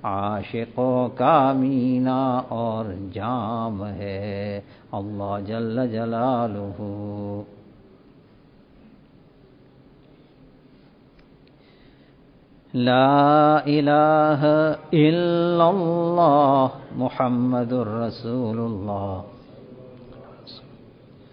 आशिकों का मीना और जाम है अल्लाह जल्ल जलालुहु। ला इलाहा इल्लल्लाह मुहम्मदुर रसूलुल्लाह